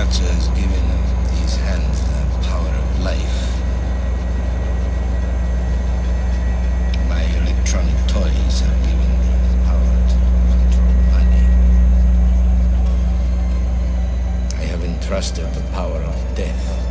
Culture has given these hands the power of life. My electronic toys have given me the power to control money. I have entrusted the power of death